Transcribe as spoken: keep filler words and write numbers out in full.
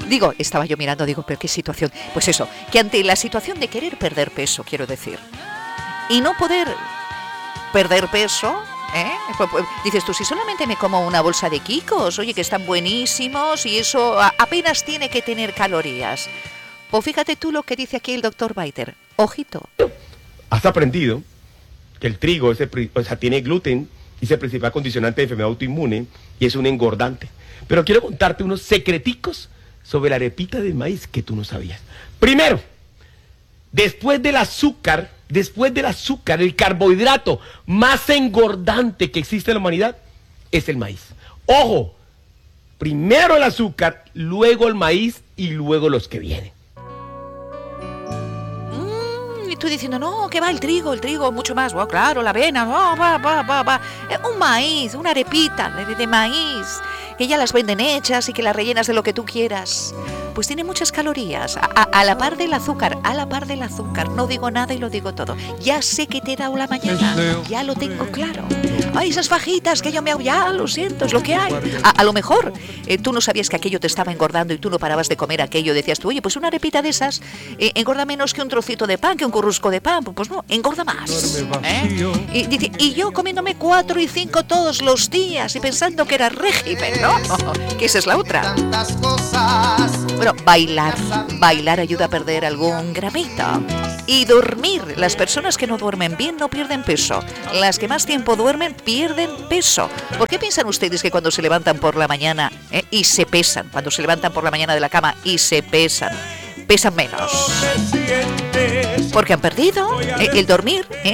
Digo, estaba yo mirando, digo, pero qué situación. Pues eso, que ante la situación de querer perder peso, quiero decir, y no poder perder peso, ¿eh? Pues, pues, dices tú, si solamente me como una bolsa de Kikos, oye, que están buenísimos y eso a, apenas tiene que tener calorías. Pues fíjate tú lo que dice aquí el doctor Biter. Ojito. Has aprendido que el trigo es el, o sea, tiene gluten y es el principal condicionante de enfermedad autoinmune y es un engordante. Pero quiero contarte unos secreticos sobre la arepita de maíz que tú no sabías. Primero, después del azúcar, después del azúcar, el carbohidrato más engordante que existe en la humanidad es el maíz. Ojo, primero el azúcar, luego el maíz y luego los que vienen. Mm, y tú diciendo, no, que va el trigo, el trigo, mucho más. Bueno, claro, la avena, oh, va, va, va, va. Eh, un maíz, una arepita de, de maíz, que ya las venden hechas y que las rellenas de lo que tú quieras. Pues tiene muchas calorías, a, a, a la par del azúcar, a la par del azúcar. No digo nada y lo digo todo. Ya sé que te he dado la mañana, ya lo tengo claro. Ay, esas fajitas que yo me hago, ya lo siento, es lo que hay. A, a lo mejor eh, tú no sabías que aquello te estaba engordando y tú no parabas de comer aquello. Decías tú, oye, pues una arepita de esas eh, engorda menos que un trocito de pan, que un currusco de pan. Pues no, engorda más. ¿eh? Y, dice, y yo comiéndome cuatro y cinco todos los días y pensando que era régimen, ¿no? Que esa es la otra. Bueno, bailar, bailar ayuda a perder algún gramito. Y dormir, las personas que no duermen bien no pierden peso. Las que más tiempo duermen pierden peso. ¿Por qué piensan ustedes que cuando se levantan por la mañana eh, y se pesan, cuando se levantan por la mañana de la cama y se pesan, pesan menos? Porque han perdido eh, el dormir, eh,